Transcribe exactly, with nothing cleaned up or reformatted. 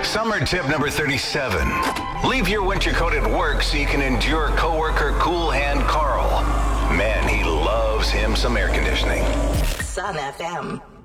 Summer tip number thirty-seven. Leave your winter coat at work so you can endure coworker Cool Hand Carl. Man, he loves him some air conditioning. Sun F M.